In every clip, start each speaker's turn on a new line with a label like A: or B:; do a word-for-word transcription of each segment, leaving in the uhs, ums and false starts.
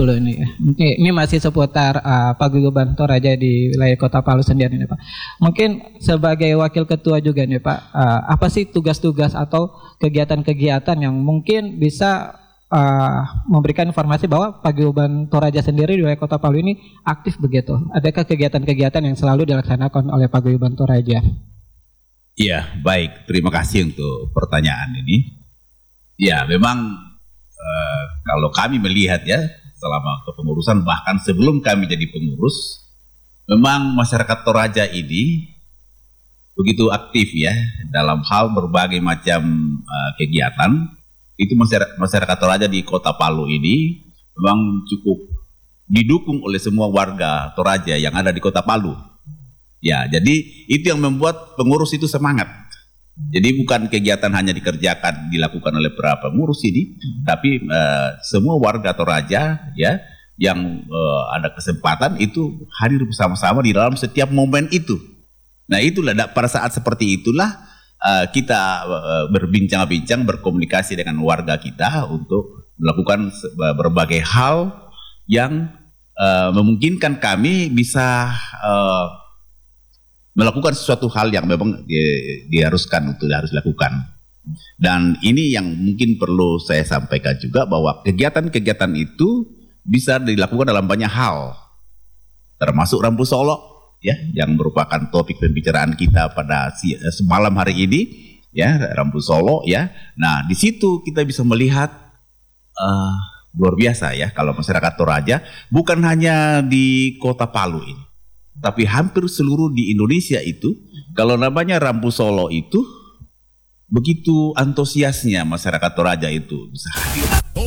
A: puluh ini. Ini, ini masih seputar uh, Paguyuban Toraja di wilayah Kota Palu sendiri nih Pak. Mungkin sebagai wakil ketua juga nih Pak, uh, apa sih tugas-tugas atau kegiatan-kegiatan yang mungkin bisa uh, memberikan informasi bahwa Paguyuban Toraja sendiri di wilayah Kota Palu ini aktif begitu? Adakah kegiatan-kegiatan yang selalu dilaksanakan oleh Paguyuban Toraja?
B: Iya, baik. Terima kasih untuk pertanyaan ini. Ya, memang Uh, kalau kami melihat ya selama kepengurusan bahkan sebelum kami jadi pengurus, memang masyarakat Toraja ini begitu aktif ya dalam hal berbagai macam uh, kegiatan. Itu masyarakat, masyarakat Toraja di Kota Palu ini memang cukup didukung oleh semua warga Toraja yang ada di Kota Palu. Ya, jadi itu yang membuat pengurus itu semangat. Jadi bukan kegiatan hanya dikerjakan dilakukan oleh para pengurus ini, tapi uh, semua warga Toraja ya yang uh, ada kesempatan itu hadir bersama-sama di dalam setiap momen itu. Nah itulah pada saat seperti itulah uh, kita uh, berbincang-bincang, berkomunikasi dengan warga kita untuk melakukan berbagai hal yang uh, memungkinkan kami bisa uh, melakukan sesuatu hal yang memang di, diharuskan untuk harus dilakukan. Dan ini yang mungkin perlu saya sampaikan juga bahwa kegiatan-kegiatan itu bisa dilakukan dalam banyak hal, termasuk Rambu Solo ya yang merupakan topik pembicaraan kita pada si, semalam hari ini ya, Rambu Solo ya. Nah di situ kita bisa melihat uh, luar biasa ya kalau masyarakat Toraja bukan hanya di Kota Palu ini, tapi hampir seluruh di Indonesia itu, kalau namanya Rambu Solo itu, begitu antusiasnya masyarakat Toraja itu bisa hadir.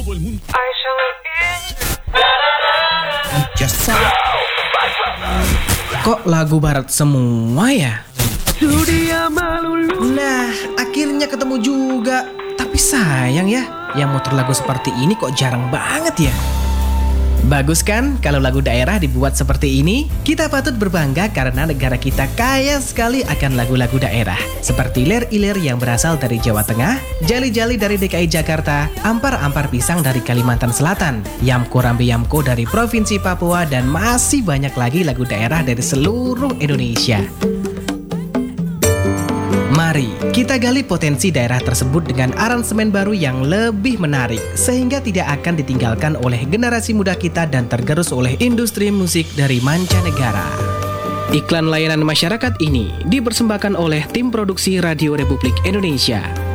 C: Kok lagu barat semua ya? Nah, akhirnya ketemu juga. Tapi sayang ya, yang muter lagu seperti ini kok jarang banget ya. Bagus kan kalau lagu daerah dibuat seperti ini? Kita patut berbangga karena negara kita kaya sekali akan lagu-lagu daerah. Seperti lir-ilir yang berasal dari Jawa Tengah, jali-jali dari D K I Jakarta, ampar-ampar pisang dari Kalimantan Selatan, yamko rambe yamko dari Provinsi Papua, dan masih banyak lagi lagu daerah dari seluruh Indonesia. Mari kita gali potensi daerah tersebut dengan aransemen baru yang lebih menarik, sehingga tidak akan ditinggalkan oleh generasi muda kita dan tergerus oleh industri musik dari mancanegara. Iklan layanan masyarakat ini dipersembahkan oleh tim produksi Radio Republik Indonesia.